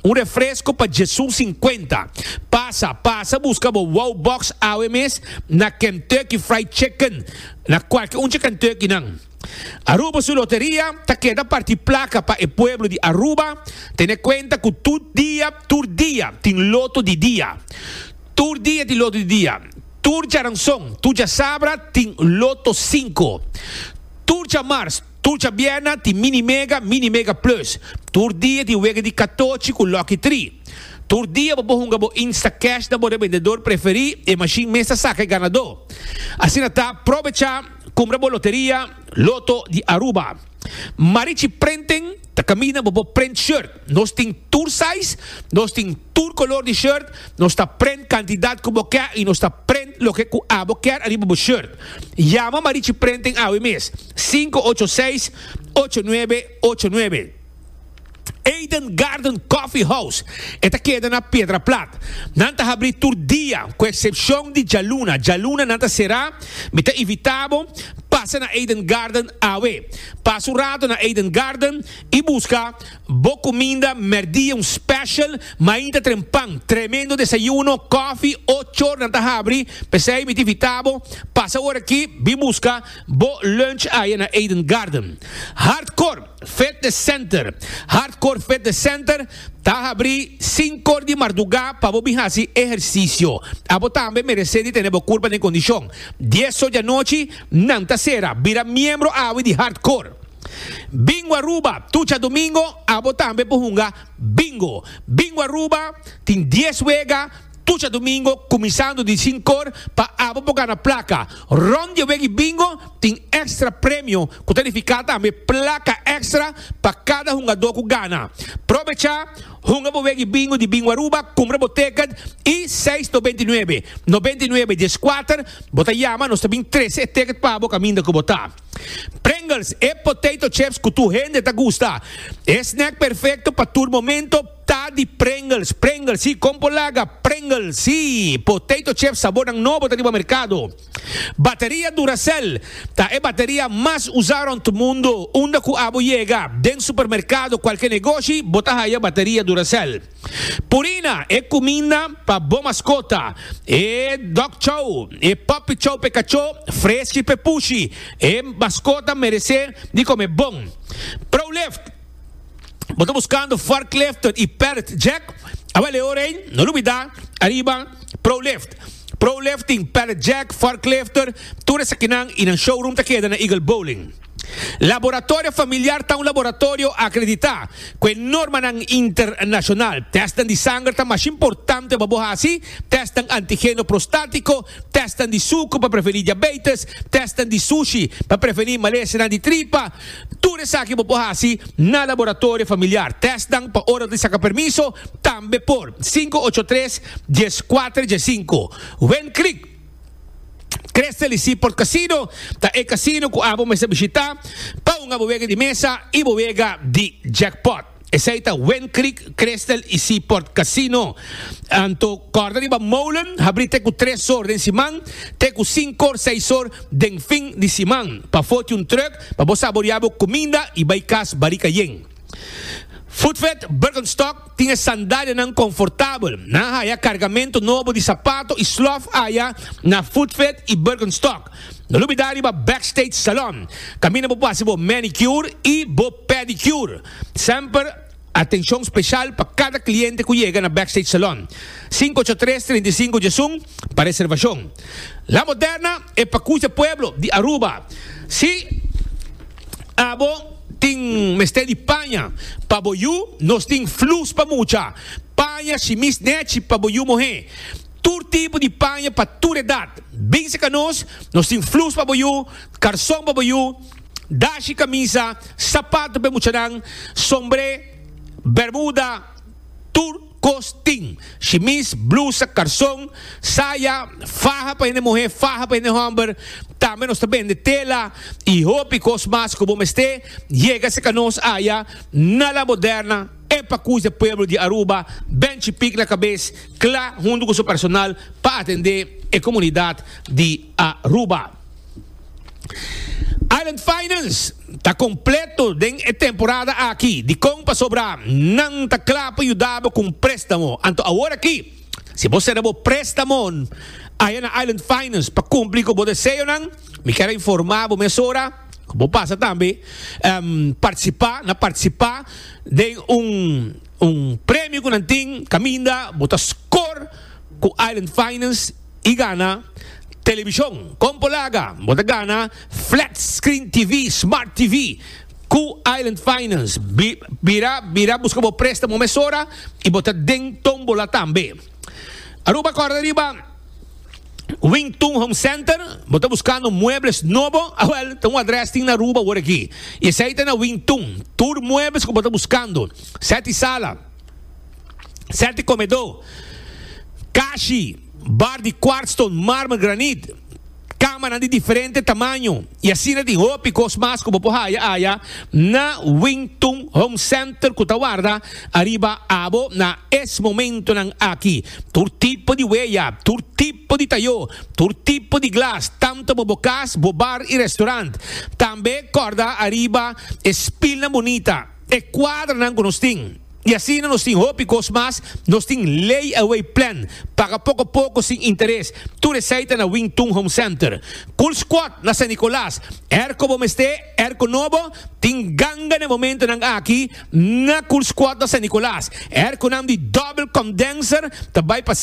un refresco para Jesus 50. Passa, busca o Wow Box AWMS na Kentucky Fried Chicken. Na qualquer chicken turkey nang. Aruba su loteria, ta queda partir placa para el pueblo de Aruba. Ten cuenta que tu día, tin loto de día. Tu día, tin loto de día. Tu charanzón, tu ya sabra, tin loto 5. Tu ya mars, tu ya viena, tin mini mega plus. Tu día, tin wega de 14 con lucky 3. Tu dia bobo Insta Cash da bode vendedor preferido e machine mesa saca ganador. Assim tá, aproveita, compra a loteria Loto de Aruba. Marichi prenten, ta camina bobo print shirt. Nós tem tour size, nós tem tour color de shirt, nós tá print quantidade como quer e nós tá print lo que abo quer ali bobo shirt. Llama Marichi prenten ao mês 586-8989. Eden Garden Coffee House. Esta queda na Pedra Plata. Nanta abrir tur dia, com exceção de Jaluna. Jaluna nanta será, mita evitado, passa na Eden Garden awe. Passa um rato na Eden Garden e busca boa comida, merdia special, mainda trempang, tremendo desayuno, coffee, 8 horas nanta abrir, pensei mita evitado, passa hora aqui, bi busca bo lunch aí na Eden Garden. Hardcore Fitness Center. Hardcore Fitness Center tá abrir 5 horas de madrugada para você fazer exercício. Abo também merece de ter boa curva de condição. 10 horas da noite, nanta será, vira membro de Hardcore. Bingo Aruba, tucha domingo, abo também por bingo. Bingo Aruba, tem 10 wega. Tucha domingo, começando de 5 horas para abogar na placa. Ronde de bingo tem extra prêmio, que tem também placa extra para cada jogador que ganha. Aproveita, joga bingo de Bingo Aruba, compra boteca e 6,99. 99,14, bota llama, nós também 13 tickets para o caminho que botar. Pringles e potato chips que tu gente te gusta. Snack perfeito para tu momento. Tá de Pringles, sim, compolaga, Pringles, sim, potato chips sabor novo tá no mercado. Bateria Duracell, tá é bateria mais usada no mundo. Onde que abo chega, dentro do supermercado, qualquer negócio, bota aí a bateria Duracell. Purina é comida para boa mascota. É Dog Chow, é Puppy Chow Pikachu, fresco e pepushi. É mascota merece de comer bom. ProLift. Estou buscando forklift e pallet jack. Avale orem, não olvidar, arriba ProLift. ProLifting, pallet jack, forklifter, tudo isso aqui em um showroom tá queda na Eagle Bowling. Laboratório familiar está um laboratório acreditado com norma internacional. Testam de sangue, está mais importante para você assim. Testam antígeno prostático, testam de suco para prevenir diabetes, testam de sushi para prevenir malestar de tripa. Tudo isso aqui para você assim na laboratório familiar. Testam para hora de sacar permiso, também por 583-1415. Wen Creek. Crystal e Seaport Casino, ta é casino que abo me visitar para uma bodega de mesa e bodega de jackpot. Essa é a Wen Creek, Crystal e Seaport Casino. Anto corda de molen, abrite com 3 horas de simão, te com 5 horas, 6 horas de fim de simão. Para foto truck, para você saborear comida e baicas barika yen. Footfet Birkenstock tinha sandália não confortável. Na haya cargamento novo de sapato e slof haya na Footfet e Birkenstock. No lubidari ba Backstage Salon. Camina po possible manicure e bo pedicure. Sempre atenção especial para cada cliente que chega na Backstage Salon. 583-35 Jesung para reservação. La Moderna é para cuja pueblo de Aruba. Si abo ting meste di panha pa boyu nos ting flus pa mucha panha chimis net pa boyu mohe tur tipo de panha pa tur edad bem se canos nos ting flus pa boyu calção pa boyu dashi camisa sapato pa muchanang sombre bermuda tur costing, chimis, blusa, calção, saia, faja para mulher, faja para homem, também nós também de tela e roupa e cosmas como este, chega se canos aya na La Moderna, é para cuidar do povo de Aruba, bem chipic na cabeça, claro, junto com o seu personal para atender a comunidade de Aruba. Island Finance tá completo den temporada aqui. De compra sobrar, não tá claro para ajudar com préstamo. Então, agora aqui, se você não préstamo aí na Island Finance para cumprir com o desejo, me quero informar, vou mesura, como passa também, participar de prêmio que não tem, caminha, bota score com Island Finance e gana televisão, compolaga, bota gana flat screen TV, smart TV, com Island Finance, vira busca o préstamo mesura e bota dentro tombola também. Aruba corda riba, Wington Home Center, bota buscando muebles novo, tem um adresse na Aruba por aqui. E esse aí tem na Wington, tour muebles que bota buscando, 7 sala, 7 comedor, caixi, bar de quartzstone, mármore, granito, cama de diferente tamanho. E assim tem ópicos mais como por aí na Wington Home Center que guarda arriba abo na esse momento aqui. Tur tipo de huella, tur tipo de tayo, tur tipo de glass, tanto bobocas, bar e restaurante. Também corda arriba espilha bonita. E quadra não conosting. E assim nós temos ópicos mas nós temos layaway plan. Paga pouco a pouco sem interesse. Tu receita na Wington Home Center. Cool Squat na San Nicolás. Erco bomeste, erco novo. Tem ganga no momento aqui na Cool Squat na San Nicolás. Erco nam de double condenser. Também para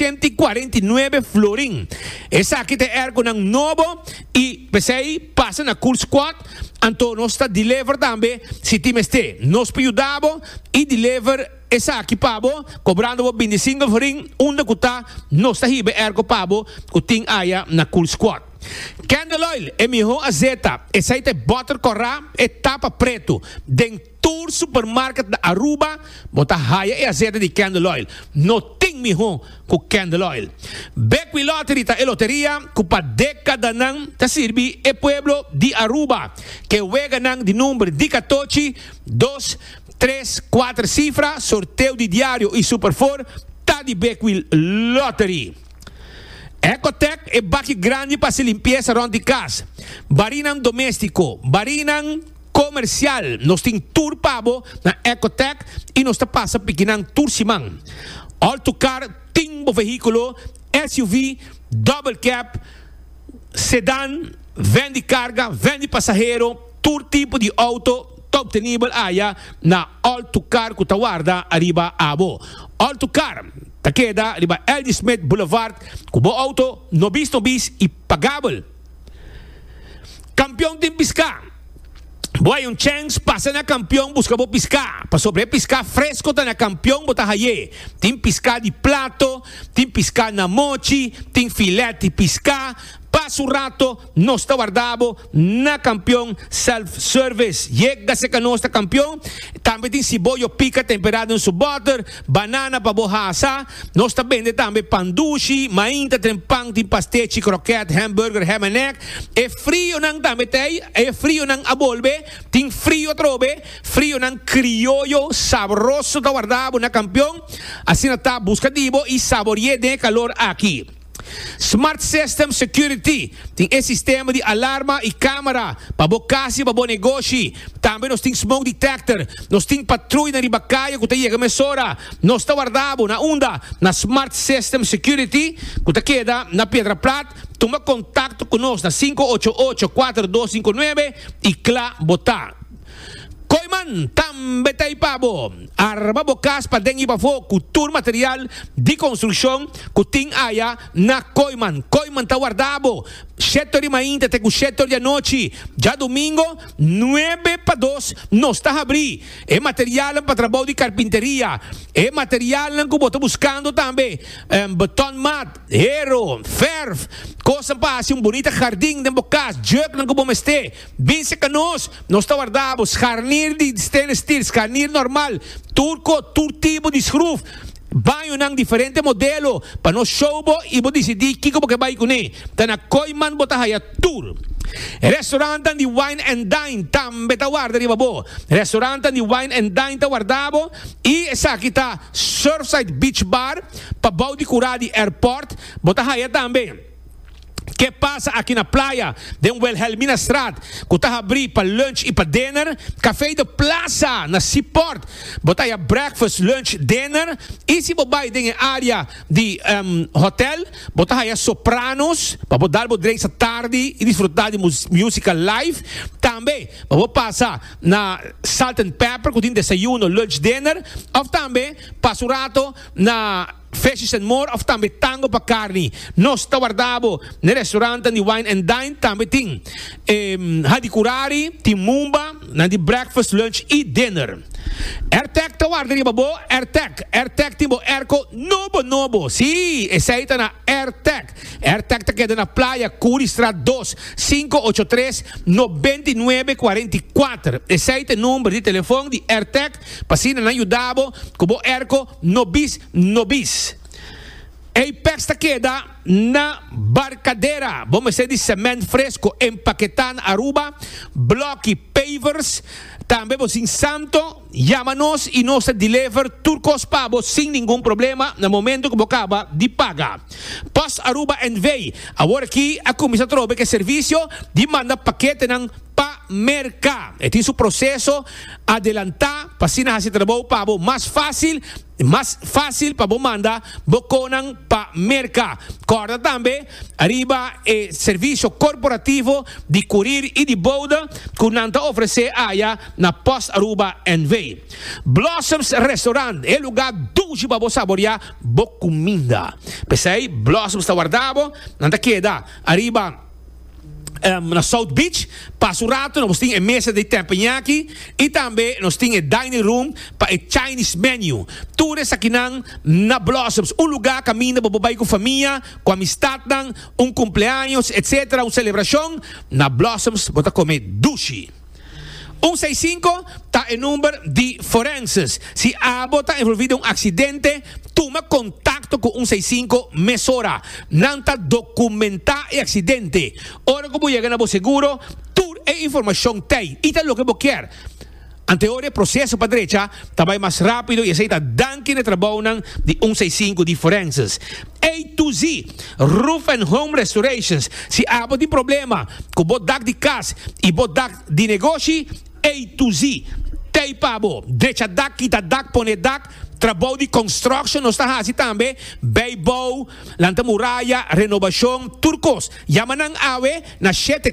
649 florin. Essa aqui tem erco nam novo. E pensei, passa na Cool Squat. Então nós está deliver também. Se time este, nós ajudamos e deliver essa aqui pabo, cobrando 25 florin, onde custa, nós está hibe ergo pabo, que tem aí na Cool Squat. Candle Oil, é melhor azeta, essa aí tem butter corra, etapa preto, dentro supermarket da Aruba, bota raia e azeta de Candle Oil. Não tem melhor com Candle Oil. Beckwith Lottery tá loteria, que para década não tá serve e pueblo de Aruba, que wega não de número de 14, 2, 3, 4 cifras, sorteio de diário e Super4, tá de Beckwith Lottery. Ecotec é baque grande para se limpeza around de casa. Barinan doméstico, barinan comercial. Nós temos tour pabo na Ecotec e nós passa pequenan tour simang. Autocar, timbo veículo, SUV, double cab, sedan, vende carga, vende passageiro, tour tipo de auto, top de nível aya na Autocar que guarda arriba abo. Autocar queda riba L.D. Smith Boulevard, kubo auto, nobis e pagável. Campeão de piscar. Boy, um chance, passa na campeão, busca bo piscar. Para sobre piscar fresco, tá na campeão, bota haye. Tem piscar de plato, tem piscar na mochi, tem filete de piscar. Passa o rato, nós está guardado na campeão self-service. Chega se que nós está campeão. Também tem cibollo pica temperado em seu butter, banana para borraça. Nós está vendendo também pandushi, mainta, tem pão, tem pastete, croquete, hambúrguer, ham and egg. É frio não também tem, é frio não abolbe, tem frio trobe, frio não criollo, saboroso está guardado na campeão. Assim está buscativo e saboreie de calor aqui. Smart System Security tem esse sistema de alarma e câmara para boa casa, para bom negócio. Também nós temos smoke detector, nós temos patrulha na ribacaia que está aí a mesora. Nós está guardado na onda na Smart System Security que está queda na Pedra Plata. Toma contato conosco na 588-4259 e clá botar. Coiman, também tem pabo. Arma bocas para dengue bafo, cultura material de construção, que tem aí na Coiman. Coiman está guardado. Setor de manhã, até com setor de noite. Já domingo, 9-2, nós está a abrir. É material para trabalho de carpinteria. É material que eu estou buscando também. Beton mat, hero, ferro. Coisa para assim, um bonito jardim de bocas. Jug que vamos ter. Bem se que nós está guardado. Carnir de stainless steel, carnir normal. Turco, tipo de screw. Banho ng diferente modelo para no showbo e mo decidir kiko que vai com ele. Tá na Coiman botahaya tour. Restaurante de Wine and Dine também tá guarda riba bo. Restaurante de Wine and Dine tá guardado e essa aqui tá Surfside Beach Bar para Baudi Curadi Airport botahaya também. Que passa aqui na praia? De Wilhelmina Straat. Kuta abrir para lunch e para dinner. Café de Plaza na Seaport. Botai a breakfast, lunch, dinner. E se bobai em área de hotel, botai a Sopranos. Para botar o direito à tarde e desfrutar de música live. Também, para passar na Salt and Pepper, com desayuno, lunch, dinner. Ou também, passa o rato na Fishes and More, of também tango para carne. Nós está guardado no restaurante de Wine and Dine, também tem Hadikurari, tem Mumba, na de breakfast, lunch e dinner. Ertec está guardado, babo, Ertec tem erco nobo. Sim, esse aí está na Ertec. Ertec está quedando na Praia Curi, Estrada 2, 583-9944. Esse aí tem número de telefone de Ertec, para se não ajudar, como erco nobis. Apex está queda na Barcadeira. Vamos ser de cimento fresco, empaquetando Aruba, bloque pavers. Também você em Santo, chama-nos e nós deliver turcos pabo sem nenhum problema no momento que você acaba de pagar. Post Aruba Envy. Agora aqui a comissão trobe que serviço de mandar paquete ng pa-merca. Ito yung proceso adelantar para sinahasi trabaho pabo mais fácil para manda boconang pa-merca. Corda também, arriba serviço corporativo de curir e de boda que nanta oferecer aya na Post Aruba Envy. Blossoms Restaurant, é lugar dulce para você saborear boa comida. Pensei, Blossoms está guardado, nanta queda, arriba na South Beach, passa o rato, nós temos a mesa de teppanyaki e também nós temos a dining room para o Chinese menu. Tudo isso aqui na Blossoms, lugar caminho para babai com família, com amistad, cumpleaños, etc., uma celebração. Na Blossoms, bota comer dushi. 165 está em número de forenses. Se a está envolvido em acidente, toma contato com 165 mesora. Não está documentar o acidente. Ora como chega no seguro, tudo é informação tem. E é o que você quer. Anterior processo para a direita, também mais rápido e aceita danke na trabalho de 165 de forenses. A to Z, Roof and Home Restorations. Se há de problema com o bodak de casa e bodak de negócio, A to Z. Tem pabo, direita dak, quita dak, pone dak, trabalho de construction, nós está assim também, Beibo, Lanta Muralha, renovação, turcos. Yamanang awe na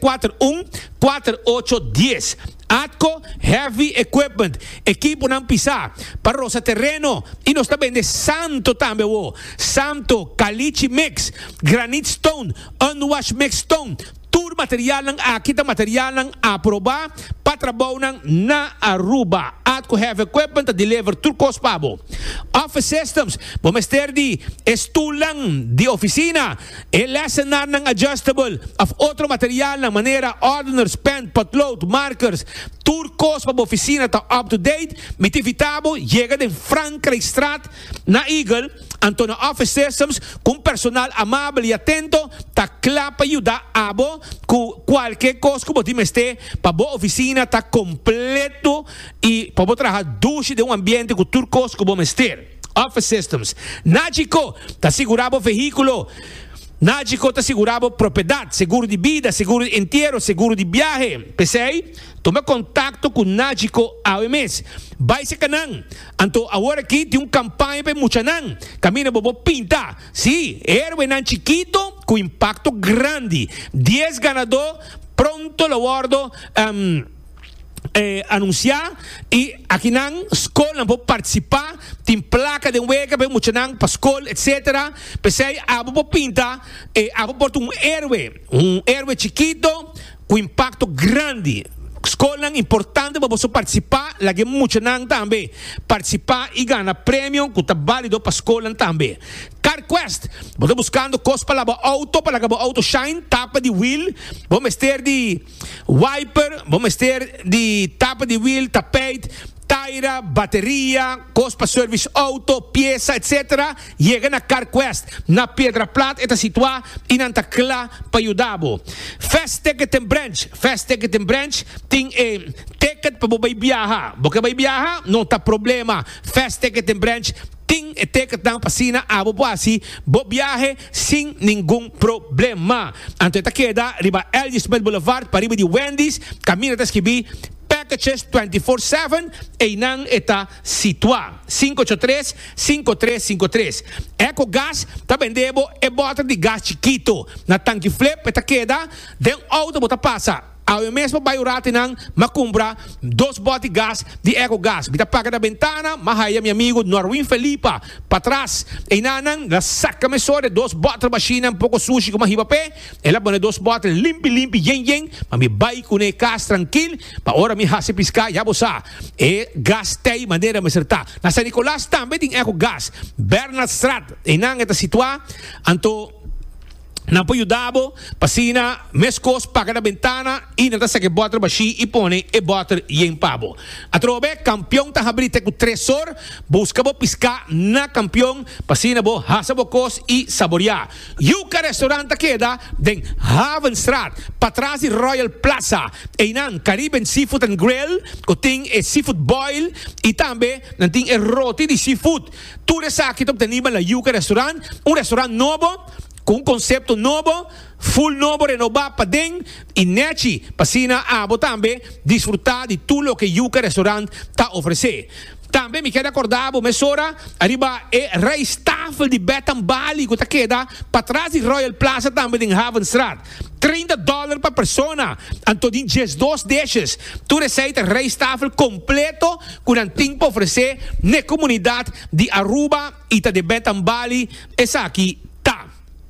741-4810. Atco Heavy Equipment, equipo ng pisa, para sa terreno, e nós também de Santo também, Santo, Caliche Mix, Granite Stone, Unwashed Mix Stone, tour material ng kita material ng aproba patrabaw ng na Aruba at ko have equipment to deliver turcos pabo. Office systems, bumester di estulang di oficina, lessenar ng adjustable of otro material ng manera ordiners, pen, potload, markers, turcos pabo oficina ta up to date, mitivitabo, llega din Frank Reistrat na Eagle, Antonio Office Systems, com personal amable e atento, ta clapa ayuda abo, ku qualquer cosa que você meste, para boa oficina tá completo e para trabalhar duche de ambiente com turcos que você meste. Office Systems. Nagico, tá segurado o veículo. Nagico tá segurado propriedade, seguro de vida, seguro de entierro, seguro de viaje. Pensei? Toma contato com Nagico AMS. Vai se canang. Anto agora aqui tem campanha para muchanan. Camina bobo pinta. Sim, héroe nan chiquito com impacto grande. 10 ganador pronto lo guardo anunciar e aqui na escola pode participar, tem placa de wega para muchanan para escola, etc. Pensei, abo pinta, abo porta um héroe chiquito com impacto grande. Escola importante para você participar, lagi muito nang também participar e ganhar prêmio que está válido para a escola também. CarQuest, você buscando coisa para o auto shine, tapa de wheel, vamos ter de wiper, vamos ter de tapa de wheel, tapete, taira, bateria, coisa para service auto, peça, etc. Chega na CarQuest, na Pedra Plata, está situada e não está clara para ajudar-vos. Fast Ticket and Branch, tem ticket para você viajar. Você vai viajar, não está problema. Fast Ticket and Branch, ting e teket ng pasina abo po asi bo biyahe sin ningún problema. Anto ita queda riba Elgin Smith Boulevard pariba di Wendy's camino taskibi packages 24/7 e nang eta situa 583-5353. Eco Gas ta vendebo e bota di gas chiquito na tanque flip eta queda den auto bota passa ao mesmo bairrate ng makumbra 2 bote gas de Eco Gas. Bita paga da ventana, mahaya mi amigo Norwin Felipa, patras, e nanang, la saca mesore, 2 bote machina, un pouco sushi como hiba pe, ela bone 2 bote limpi, yen, mami bay kune kas tranquil, pa ora mi hase pisca, yabosa, e gas tei maneira meserta. Na San Nicolas também tem Eco Gas, Bernard Strat, e nang eta situa, anto, na pojudabo, pasina, mescos, paga na ventana, e nata sa que bota baixi e pone e bota yen pabo. Atrobe, campeão ta habrite com 3 horas, busca bo pisca na campeão, pasina bo hasa bo kos e saborear. Yuka restaurante queda den Havenstraat, patras de Royal Plaza, e nan Caribbean Seafood and Grill, coting e seafood boil, e também nanting e roti de seafood. Tudo isso aqui top tenima la Yuka restaurante, restaurante novo, com conceito novo, full novo, renovado para dentro e neti, pasina abo também desfrutar de tudo o que Yuka Restaurant está oferecendo. Também me quero acordar, mesora, arriba e Rijstafel de Betambali, que está queda para trás de Royal Plaza também em Havenstraat. $30 para persona. Antodin 2 dishes. Tu receita Rijstafel completo com um tempo para oferecer na comunidade de Aruba e de Betambali. Essa aqui